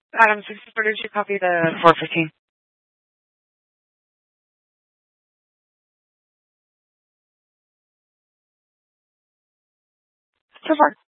Adam 64, did you copy the 415? So far.